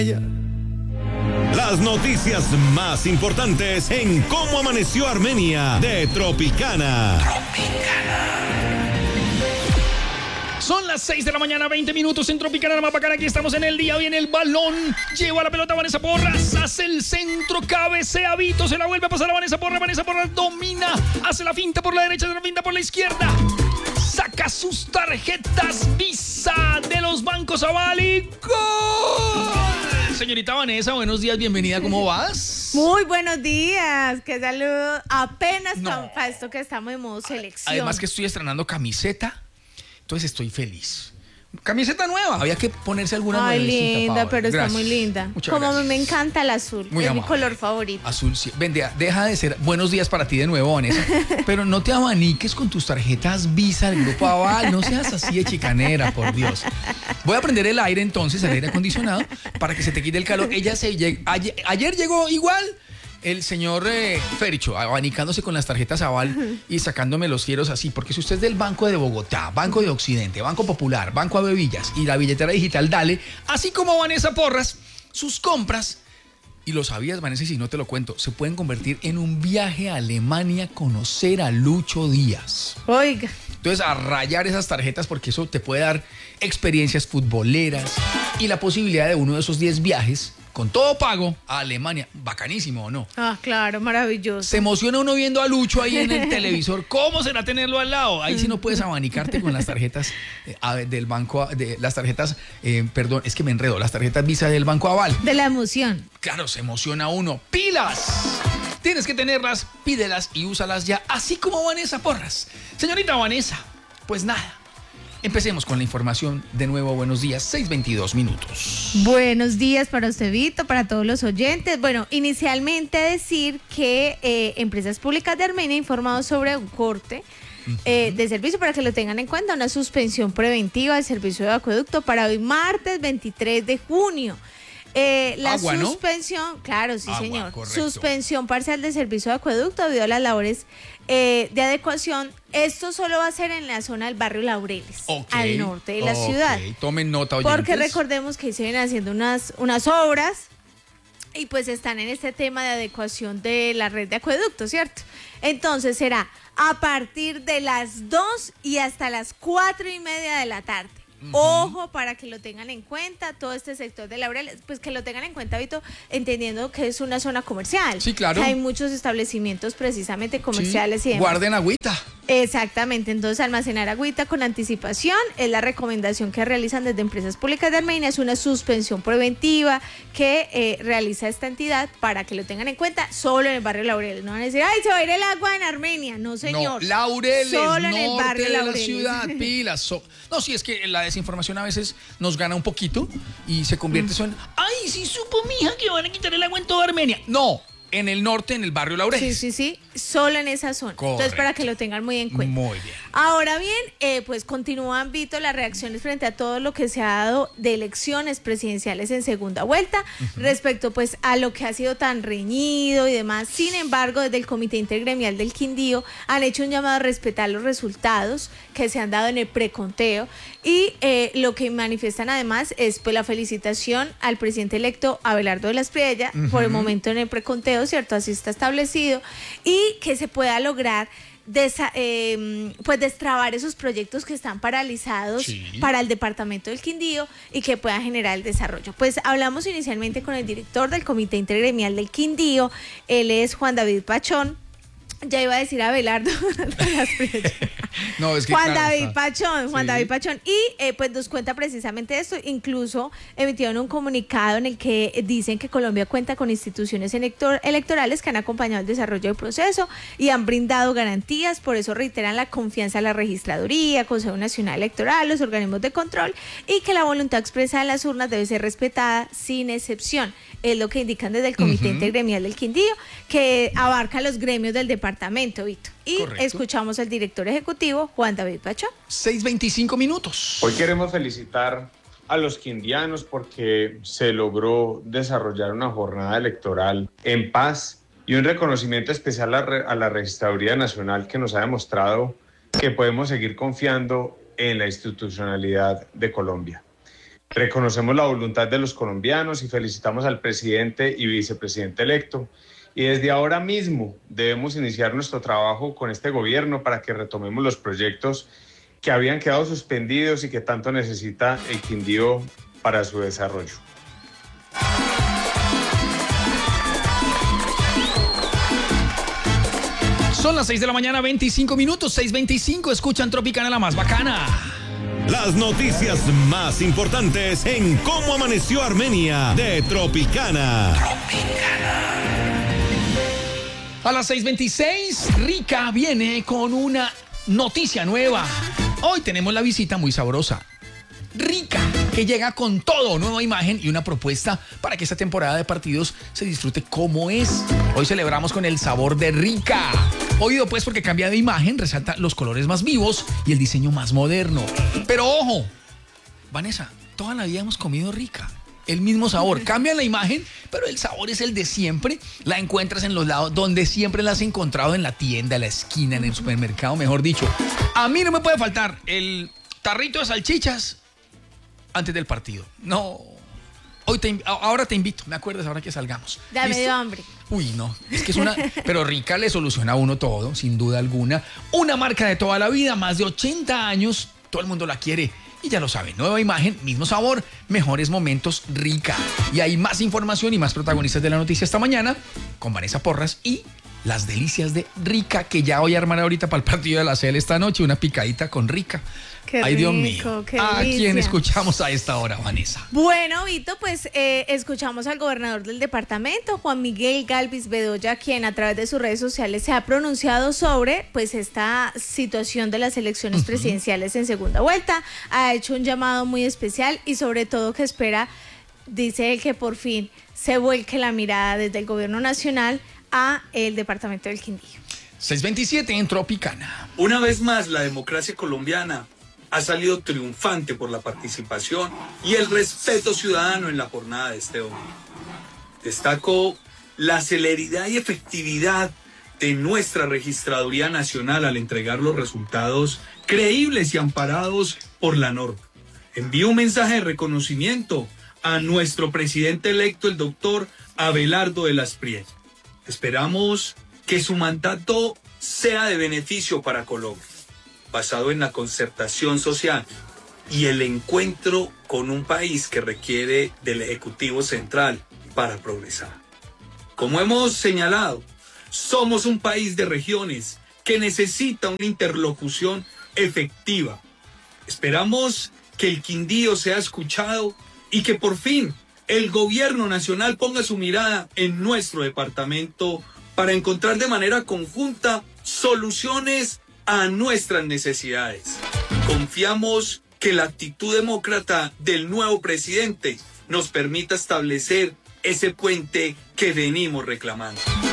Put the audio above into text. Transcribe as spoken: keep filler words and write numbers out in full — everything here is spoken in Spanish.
Las noticias más importantes en Cómo Amaneció Armenia de Tropicana. Tropicana. Son las seis de la mañana, veinte minutos en Tropicana, la más bacana. Aquí estamos en el día, viene el balón, lleva la pelota Vanessa Porras, hace el centro, cabecea Vito, se la vuelve a pasar a Vanessa Porras, Vanessa Porras domina, hace la finta por la derecha, hace la finta por la izquierda, saca sus tarjetas Visa de los bancos Aval y ¡gol! Señorita Vanessa, buenos días, bienvenida, ¿cómo vas? Muy buenos días, qué saludo, apenas No. para esto que estamos en modo selección. Además que estoy estrenando camiseta, entonces estoy feliz. Camiseta nueva, había que ponerse alguna Ay, nuevecita, linda, Paola. pero Gracias. está muy linda. Muchas Como gracias. me encanta el azul, Muy es amable. mi color favorito. Azul, sí. Ven, deja, deja de ser buenos días para ti de nuevo, Vanessa. Pero no te abaniques con tus tarjetas Visa del Grupo Aval. No seas así de chicanera, por Dios. Voy a prender el aire entonces, el aire acondicionado, para que se te quite el calor. Ella se lleg- ayer, ayer llegó igual el señor eh, Fericho, abanicándose con las tarjetas Aval y sacándome los fieros así. Porque si usted es del Banco de Bogotá, Banco de Occidente, Banco Popular, Banco Avevillas y la billetera digital Dale, así como Vanessa Porras, sus compras, y lo sabías, Vanessa, y si no te lo cuento, se pueden convertir en un viaje a Alemania a conocer a Lucho Díaz. Oiga, Entonces, a rayar esas tarjetas porque eso te puede dar experiencias futboleras y la posibilidad de uno de esos diez viajes con todo pago a Alemania. Bacanísimo, ¿o no? ah, claro, maravilloso. Se emociona uno viendo a Lucho ahí en el televisor. ¿Cómo será tenerlo al lado? Ahí sí no puedes abanicarte con las tarjetas eh, a- del banco, de las tarjetas, eh, perdón, es que me enredo, las tarjetas Visa del Banco Aval. De la emoción. Claro, se emociona uno. ¡Pilas! Tienes que tenerlas, pídelas y úsalas ya, así como Vanessa Porras. Señorita Vanessa, pues nada. Empecemos con la información. De nuevo, buenos días, seis veintidós minutos. Buenos días para usted, Vito, para todos los oyentes. Bueno, inicialmente decir que eh, Empresas Públicas de Armenia ha informado sobre un corte eh, de servicio para que lo tengan en cuenta, una suspensión preventiva del servicio de acueducto para hoy martes veintitrés de junio. Eh, la Agua, ¿no? suspensión, claro, sí, Agua, señor. correcto. Suspensión parcial del servicio de acueducto debido a las labores eh, de adecuación. Esto solo va a ser en la zona del barrio Laureles, Ok, al norte de la ok. ciudad. Tomen nota, oyentes. Porque recordemos que se vienen haciendo unas, unas obras y pues están en este tema de adecuación de la red de acueducto, ¿cierto? Entonces será a partir de las dos y hasta las cuatro y media de la tarde. Ojo, para que lo tengan en cuenta, todo este sector de Laureles, pues que lo tengan en cuenta, Vito, entendiendo que es una zona comercial. Sí, claro. Que hay muchos establecimientos precisamente Sí, comerciales y demás. guarden agüita. Exactamente, entonces almacenar agüita con anticipación es la recomendación que realizan desde Empresas Públicas de Armenia, es una suspensión preventiva que eh, realiza esta entidad para que lo tengan en cuenta solo en el barrio Laureles. No van a decir, ay, se va a ir el agua en Armenia. No, señor. No, Laureles, Solo en el norte barrio de la Laureles. ciudad, pilas. So- no, sí, es que la desinformación a veces nos gana un poquito y se convierte eso en, ay, sí supo, mija, que van a quitar el agua en toda Armenia. No, en el norte, en el barrio Sí, Laureles. sí, sí, solo en esa zona. Entonces, Correcto. para que lo tengan muy en cuenta. Muy bien. Ahora bien, eh, pues continúan, Vito, las reacciones frente a todo lo que se ha dado de elecciones presidenciales en segunda vuelta, respecto pues a lo que ha sido tan reñido y demás. Sin embargo, desde el Comité Intergremial del Quindío han hecho un llamado a respetar los resultados que se han dado en el preconteo y eh, lo que manifiestan además es pues la felicitación al presidente electo Abelardo de las Priella por el momento en el preconteo, ¿cierto? Así está establecido, y que se pueda lograr Desa, eh, pues destrabar esos proyectos que están paralizados Sí. para el departamento del Quindío y que puedan generar el desarrollo. Pues hablamos inicialmente con el director del Comité Intergremial del Quindío, él es Juan David Pachón. Ya iba a decir Abelardo. No, es que Juan claro, David está- Pachón, Juan Sí. David Pachón. Y eh, pues nos cuenta precisamente esto. Incluso emitieron un comunicado en el que dicen que Colombia cuenta con instituciones elector- electorales que han acompañado el desarrollo del proceso y han brindado garantías. Por eso reiteran la confianza en la registraduría, Consejo Nacional Electoral, los organismos de control, y que la voluntad expresada en las urnas debe ser respetada sin excepción. Es lo que indican desde el Comité Ujú. Intergremial del Quindío, que abarca los gremios del departamento, Vito. Y Correcto. escuchamos al director ejecutivo, Juan David Pachón. seis veinticinco minutos. Hoy queremos felicitar a los quindianos porque se logró desarrollar una jornada electoral en paz y un reconocimiento especial a, re- a la Registraduría Nacional, que nos ha demostrado que podemos seguir confiando en la institucionalidad de Colombia. Reconocemos la voluntad de los colombianos y felicitamos al presidente y vicepresidente electo. Y desde ahora mismo debemos iniciar nuestro trabajo con este gobierno para que retomemos los proyectos que habían quedado suspendidos y que tanto necesita el Quindío para su desarrollo. Son las seis de la mañana, veinticinco minutos, seis veinticinco, escuchan Tropicana, la más bacana. Las noticias más importantes en Cómo Amaneció Armenia de Tropicana. Tropicana. A las seis veintiséis, Rica viene con una noticia nueva. Hoy tenemos la visita muy sabrosa. Rica, que llega con todo, nueva imagen y una propuesta para que esta temporada de partidos se disfrute como es. Hoy celebramos con el sabor de Rica. Oído pues porque cambia de imagen, resalta los colores más vivos y el diseño más moderno. Pero ojo, Vanessa, toda la vida hemos comido Rica. El mismo sabor, cambia la imagen, pero el sabor es el de siempre. La encuentras en los lados donde siempre la has encontrado, en la tienda, en la esquina, en el supermercado, mejor dicho. A mí no me puede faltar el tarrito de salchichas antes del partido. No, hoy te, ahora te invito, me acuerdas ahora que salgamos. Ya me dio hambre. Uy, no, es que es una... Pero Rica le soluciona a uno todo, sin duda alguna. Una marca de toda la vida, más de ochenta años, todo el mundo la quiere. Y ya lo saben, nueva imagen, mismo sabor, mejores momentos, Rica. Y hay más información y más protagonistas de la noticia esta mañana con Vanessa Porras y las delicias de Rica, que ya voy a armar ahorita para el partido de la C L esta noche, una picadita con Rica. Qué Ay, rico, Dios mío. qué ¿A delicia. quién escuchamos a esta hora, Vanessa? Bueno, Vito, pues eh, escuchamos al gobernador del departamento, Juan Miguel Galvis Bedoya, quien a través de sus redes sociales se ha pronunciado sobre pues esta situación de las elecciones uh-huh. presidenciales en segunda vuelta. Ha hecho un llamado muy especial y sobre todo que espera, dice él, que por fin se vuelque la mirada desde el gobierno nacional a el departamento del Quindío. seis veintisiete en Tropicana. Una vez más, la democracia colombiana ha salido triunfante por la participación y el respeto ciudadano en la jornada de este domingo. Destaco la celeridad y efectividad de nuestra Registraduría Nacional al entregar los resultados creíbles y amparados por la norma. Envío un mensaje de reconocimiento a nuestro presidente electo, el doctor Abelardo de las Priel. Esperamos que su mandato sea de beneficio para Colombia, basado en la concertación social y el encuentro con un país que requiere del Ejecutivo Central para progresar. Como hemos señalado, somos un país de regiones que necesita una interlocución efectiva. Esperamos que el Quindío sea escuchado y que por fin el gobierno nacional ponga su mirada en nuestro departamento para encontrar de manera conjunta soluciones a nuestras necesidades. Confiamos que la actitud demócrata del nuevo presidente nos permita establecer ese puente que venimos reclamando.